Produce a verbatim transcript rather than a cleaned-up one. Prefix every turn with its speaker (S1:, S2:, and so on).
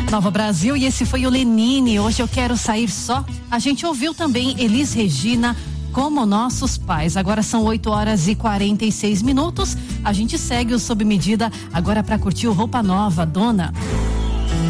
S1: Nova Brasil, e esse foi o Lenine, Hoje Eu Quero Sair Só. A gente ouviu também Elis Regina, Como Nossos Pais. Agora são oito horas e quarenta e seis minutos. A gente segue o Sob Medida agora para curtir o Roupa Nova, Dona.